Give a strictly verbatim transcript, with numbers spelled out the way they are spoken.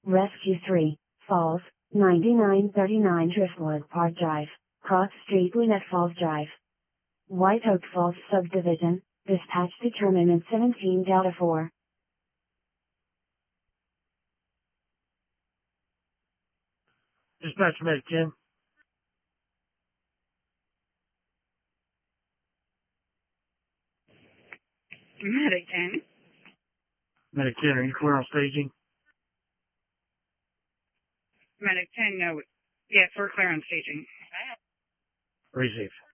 Rescue three, Falls, ninety-nine thirty-nine Driftwood Park Drive, Cross Street, Gwinnett Falls Drive. White Oak Falls Subdivision, dispatch determinant seventeen Delta four. Dispatch Medic ten. Medic ten. Medic ten, are you clear on staging? Medic ten, no. Yes, we're clear on staging. Receive.